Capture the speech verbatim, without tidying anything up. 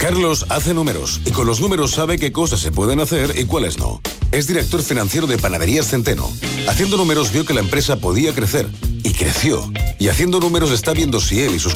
Carlos hace números y con los números sabe qué cosas se pueden hacer y cuáles no. Es director financiero de Panaderías Centeno. Haciendo números vio que la empresa podía crecer y creció. Y haciendo números está viendo si él y sus